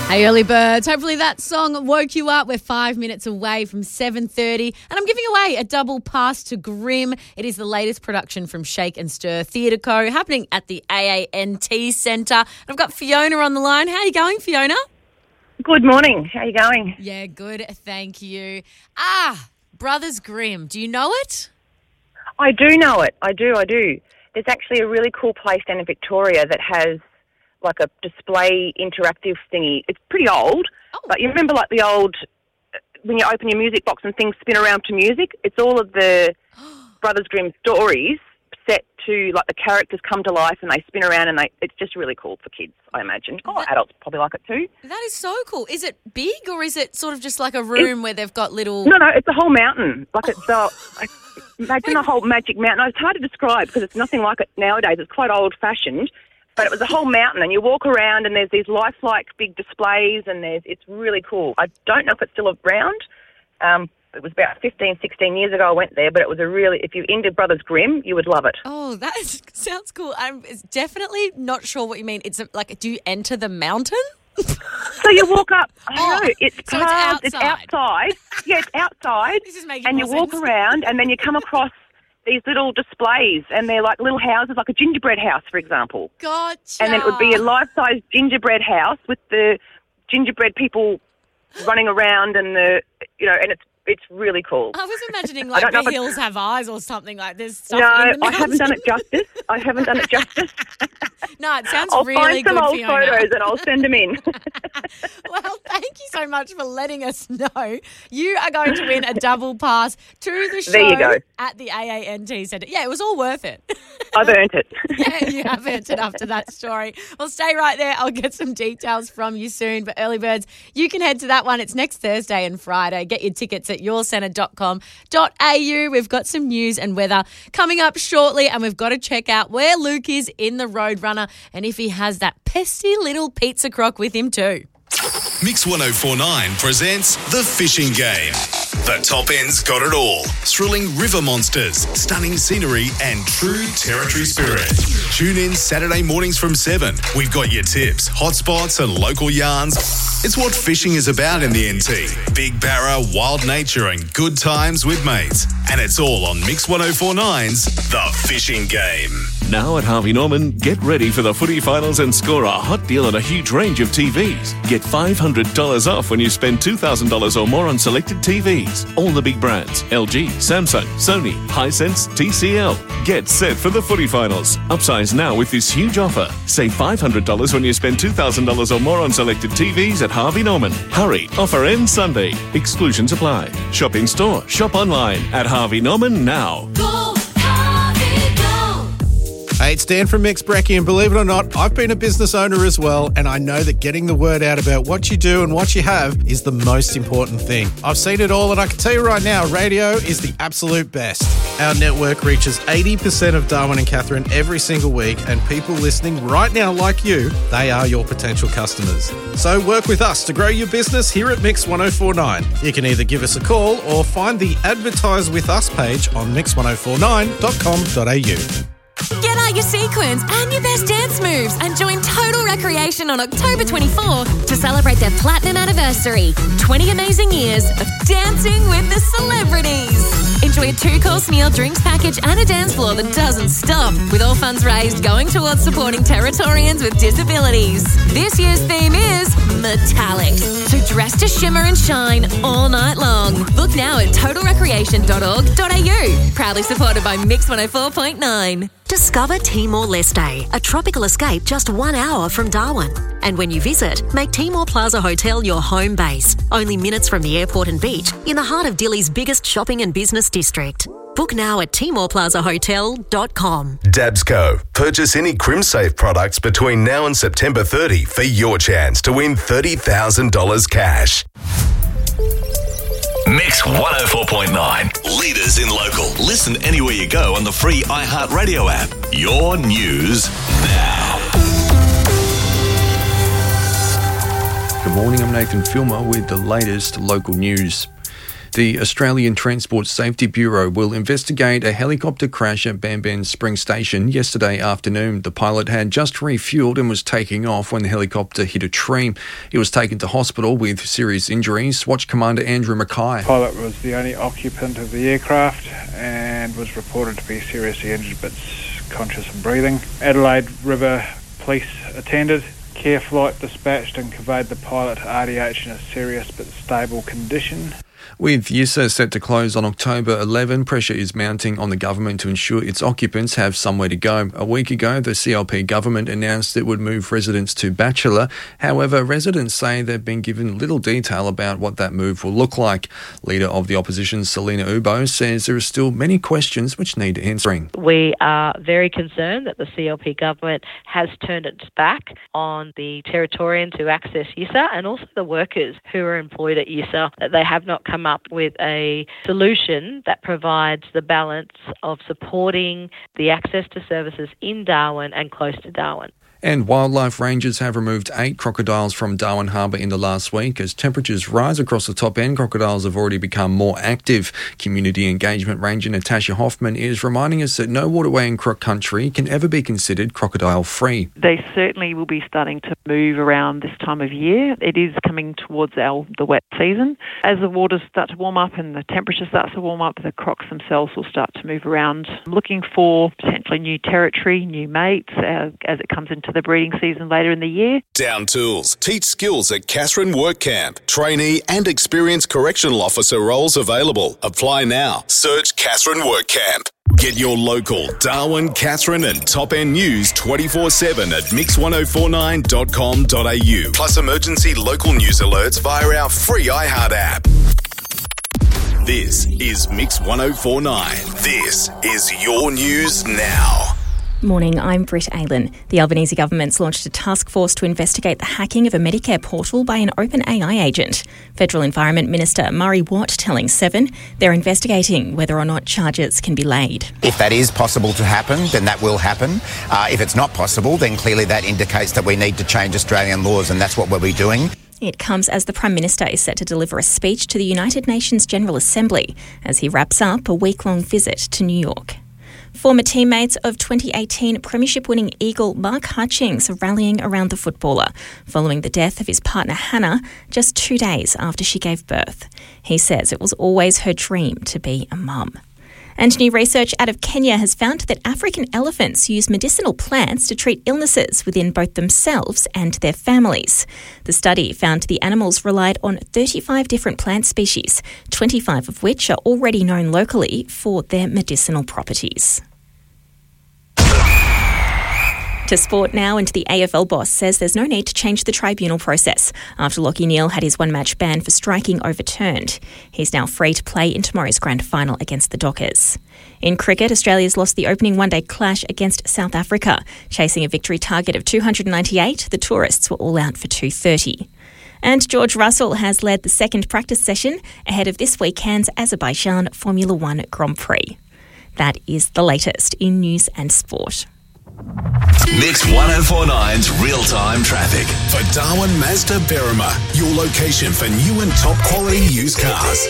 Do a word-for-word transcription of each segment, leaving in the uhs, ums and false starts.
Hey, early birds. Hopefully that song woke you up. We're five minutes away from seven thirty, and I'm giving away a double pass to Grimm. It is the latest production from Shake and Stir Theatre Co. happening at the A A N T Centre. I've got Fiona on the line. How are you going, Fiona? Good morning. How are you going? Yeah, good. Thank you. Ah, Brothers Grimm. Do you know it? I do know it. I do, I do. There's actually a really cool place down in Victoria that has like a display interactive thingy. It's pretty old, oh. but you remember like the old, when you open your music box and things spin around to music? It's all of the Brothers Grimm stories set to, like, the characters come to life and they spin around, and they it's just really cool for kids, I imagine. Oh, that, adults probably like it too. That is so cool. Is it big, or is it sort of just like a room it's, where they've got little... No, no, it's a whole mountain. Like it's uh, like, imagine a whole magic mountain. It's hard to describe because it's nothing like it nowadays. It's quite old-fashioned. But it was a whole mountain, and you walk around and there's these lifelike big displays, and there's it's really cool. I don't know if it's still around. Um, it was about fifteen, sixteen years ago I went there, but it was a really, if you're into Brothers Grimm, you would love it. Oh, that is, sounds cool. I'm definitely not sure what you mean. It's a, like, do you enter the mountain? So you walk up, I oh, know, it's so carved, it's outside. it's outside. Yeah, it's outside. This is making And you more walk sense. around, and then you come across these little displays, and they're like little houses, like a gingerbread house, for example. Gotcha. And then it would be a life-size gingerbread house with the gingerbread people running around, and the, you know, and it's it's really cool. I was imagining like the hills have eyes or something like this. Stuff no, in the I haven't done it justice. I haven't done it justice. No, it sounds I'll really good, good, I'll Fiona. find some old photos and I'll send them in. Well, thank you so much for letting us know. You are going to win a double pass to the show there you go. at the A A N T Centre. Yeah, it was all worth it. I've earned it. Yeah, you have earned it after that story. Well, stay right there. I'll get some details from you soon. But early birds, you can head to that one. It's next Thursday and Friday. Get your tickets at your centre dot com dot a u. We've got some news and weather coming up shortly, and we've got to check out where Luke is in the Roadrunner and if he has that pesky little pizza crock with him too. Mix one oh four point nine presents The Fishing Game. The top end's got it all. Thrilling river monsters, stunning scenery, and true territory spirit. Tune in Saturday mornings from seven. We've got your tips, hotspots, and local yarns. It's what fishing is about in the N T. Big barra, wild nature, and good times with mates. And it's all on Mix one oh four point nine's The Fishing Game. Now at Harvey Norman, get ready for the footy finals and score a hot deal on a huge range of T Vs. Get five hundred dollars off when you spend two thousand dollars or more on selected T Vs. All the big brands, L G, Samsung, Sony, Hisense, T C L. Get set for the footy finals. Upsize now with this huge offer. Save five hundred dollars when you spend two thousand dollars or more on selected T Vs at Harvey Norman. Hurry, offer ends Sunday. Exclusions apply. Shop in store, shop online at Harvey Norman now. Go, Harvey, go. Hey, it's Dan from Mix Brecky, and believe it or not, I've been a business owner as well, and I know that getting the word out about what you do and what you have is the most important thing. I've seen it all, and I can tell you right now, radio is the absolute best. Our network reaches eighty percent of Darwin and Catherine every single week, and people listening right now like you, they are your potential customers. So work with us to grow your business here at Mix one oh four point nine. You can either give us a call or find the Advertise With Us page on mix one oh four nine dot com dot a u. Get out your sequins and your best dance moves and join Total Recreation on October twenty-fourth to celebrate their platinum anniversary. twenty amazing years of dancing with the celebrities. Enjoy a two-course meal, drinks package and a dance floor that doesn't stop, with all funds raised going towards supporting Territorians with disabilities. This year's theme is metallic, so dress to shimmer and shine all night long. Book now at total recreation dot org dot a u. Proudly supported by Mix one oh four point nine. Discover Timor-Leste, a tropical escape just one hour from Darwin. And when you visit, make Timor Plaza Hotel your home base, only minutes from the airport and beach, in the heart of Dili's biggest shopping and business district. Book now at timor plaza hotel dot com. Dabsco. Purchase any CrimSafe products between now and September thirtieth for your chance to win thirty thousand dollars cash. Mix one oh four point nine. Leaders in local. Listen anywhere you go on the free iHeartRadio app. Your news now. Good morning, I'm Nathan Filmer with the latest local news. The Australian Transport Safety Bureau will investigate a helicopter crash at Banban Spring Station yesterday afternoon. The pilot had just refueled and was taking off when the helicopter hit a tree. He was taken to hospital with serious injuries. Watch Commander Andrew Mackay. The pilot was the only occupant of the aircraft and was reported to be seriously injured but conscious and breathing. Adelaide River Police attended. Care flight dispatched and conveyed the pilot to R D H in a serious but stable condition. With Y S A set to close on October eleventh, pressure is mounting on the government to ensure its occupants have somewhere to go. A week ago, the C L P government announced it would move residents to Bachelor. However, residents say they've been given little detail about what that move will look like. Leader of the opposition, Selina Ubo, says there are still many questions which need answering. We are very concerned that the C L P government has turned its back on the Territorians who access Y S A and also the workers who are employed at Y S A, that they have not come up with a solution that provides the balance of supporting the access to services in Darwin and close to Darwin. And wildlife rangers have removed eight crocodiles from Darwin Harbour in the last week. As temperatures rise across the top end, crocodiles have already become more active. Community Engagement Ranger Natasha Hoffman is reminding us that no waterway in Croc Country can ever be considered crocodile-free. They certainly will be starting to move around this time of year. It is coming towards our the wet season. As the waters start to warm up and the temperature starts to warm up, the crocs themselves will start to move around, looking for potentially new territory, new mates, uh, as it comes into the breeding season later in the year. Down Tools. Teach skills at Catherine Work Camp. Trainee and experienced correctional officer roles available. Apply now. Search Catherine Work Camp. Get your local Darwin, Catherine and top end news twenty-four seven at mix ten forty-nine dot com dot a u. Plus emergency local news alerts via our free iHeart app. This is Mix ten forty-nine. This is your news now. Morning, I'm Britt Aylen. The Albanese government's launched a task force to investigate the hacking of a Medicare portal by an OpenAI agent. Federal Environment Minister Murray Watt telling Seven they're investigating whether or not charges can be laid. If that is possible to happen, then that will happen. Uh, if it's not possible, then clearly that indicates that we need to change Australian laws, and that's what we'll be doing. It comes as the Prime Minister is set to deliver a speech to the United Nations General Assembly as he wraps up a week-long visit to New York. Former teammates of twenty eighteen Premiership-winning Eagle Mark Hutchings are rallying around the footballer following the death of his partner Hannah just two days after she gave birth. He says it was always her dream to be a mum. And new research out of Kenya has found that African elephants use medicinal plants to treat illnesses within both themselves and their families. The study found the animals relied on thirty-five different plant species, twenty-five of which are already known locally for their medicinal properties. To sport now, and the A F L boss says there's no need to change the tribunal process after Lachie Neale had his one-match ban for striking overturned. He's now free to play in tomorrow's grand final against the Dockers. In cricket, Australia's lost the opening one-day clash against South Africa. Chasing a victory target of two hundred ninety-eight, the tourists were all out for two thirty. And George Russell has led the second practice session ahead of this weekend's Azerbaijan Formula One Grand Prix. That is the latest in news and sport. Mix ten forty-nine's real-time traffic. For Darwin Mazda Berrima, your location for new and top-quality used cars.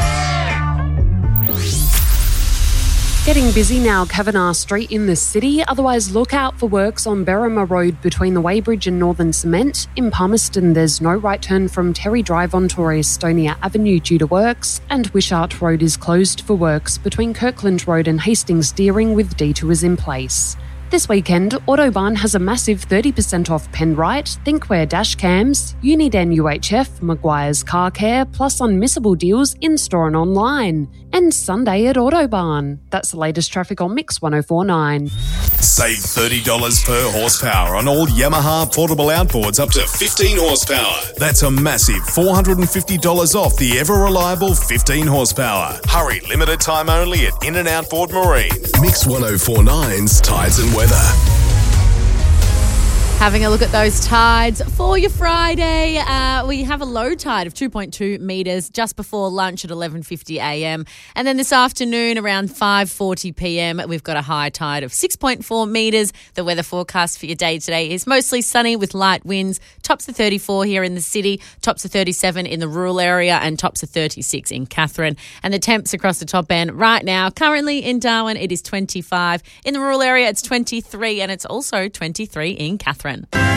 Getting busy now, Kavanagh Street in the city. Otherwise, look out for works on Berrima Road between the Weybridge and Northern Cement. In Palmerston, there's no right turn from Terry Drive onto Estonia Avenue due to works. And Wishart Road is closed for works between Kirkland Road and Hastings Deering with detours in place. This weekend, Autobahn has a massive thirty percent off Penrite, Thinkware dash cams, Uniden U H F, Maguire's Car Care, plus unmissable deals in-store and online. And Sunday at Autobahn. That's the latest traffic on Mix ten forty-nine. Save thirty dollars per horsepower on all Yamaha portable outboards up to fifteen horsepower. That's a massive four hundred fifty dollars off the ever-reliable fifteen horsepower. Hurry, limited time only at In and Outboard Marine. Mix ten forty-nine's Tides and Weather. Having a look at those tides for your Friday. Uh, we have a low tide of two point two metres just before lunch at eleven fifty a m. And then this afternoon around five forty p m, we've got a high tide of six point four metres. The weather forecast for your day today is mostly sunny with light winds. Tops of thirty-four here in the city, tops of thirty-seven in the rural area and tops of thirty-six in Katherine. And the temps across the top end right now, currently in Darwin, it is twenty-five. In the rural area, it's twenty-three and it's also twenty-three in Katherine.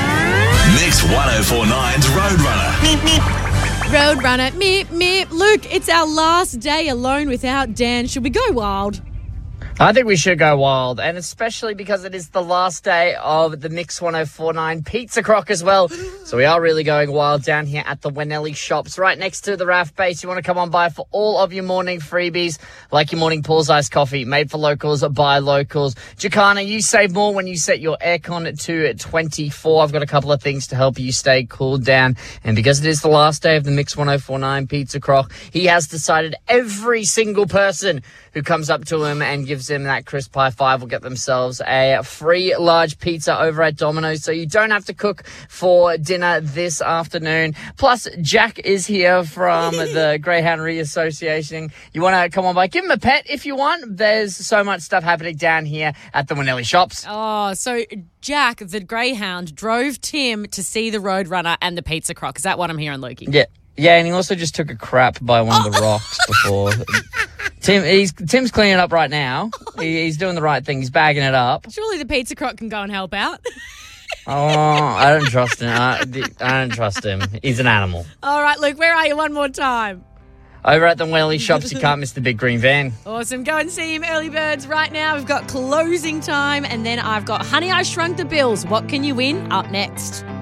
Mix one oh four nine's Roadrunner. Meep, meep. Roadrunner, meep, meep. Luke, it's our last day alone without Dan. Should we go wild? I think we should go wild, and especially because it is the last day of the Mix one oh four nine Pizza Croc as well. So we are really going wild down here at the Winnelli Shops, right next to the R A F base. You want to come on by for all of your morning freebies, like your morning Paul's Iced Coffee, made for locals, by locals. Jacana, you save more when you set your aircon to twenty-four. I've got a couple of things to help you stay cooled down. And because it is the last day of the Mix one oh four nine Pizza Croc, he has decided every single person who comes up to him and gives him that crisp high five will get themselves a free large pizza over at Domino's, so you don't have to cook for dinner this afternoon. Plus, Jack is here from the Greyhound Re-Association. You want to come on by, give him a pet if you want. There's so much stuff happening down here at the Winnelli Shops. Oh, so Jack, the Greyhound, drove Tim to see the Roadrunner and the Pizza Croc. Is that what I'm hearing, Lukey? Yeah. Yeah, and he also just took a crap by one of the rocks before. Tim, he's Tim's cleaning up right now. He, he's doing the right thing. He's bagging it up. Surely the Pizza Croc can go and help out. Oh, I don't trust him. I, I don't trust him. He's an animal. All right, Luke, where are you one more time? Over at the Winnelli Shops, you can't miss the big green van. Awesome. Go and see him, early birds, right now. We've got closing time, and then I've got Honey, I Shrunk the Bills. What can you win? Up next.